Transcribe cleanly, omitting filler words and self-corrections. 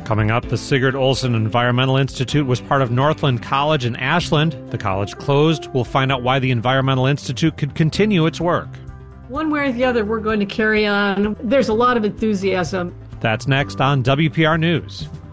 Coming up, the Sigurd Olson Environmental Institute was part of Northland College in Ashland. The college closed. We'll find out why the Environmental Institute could continue its work. One way or the other, we're going to carry on. There's a lot of enthusiasm. That's next on WPR News.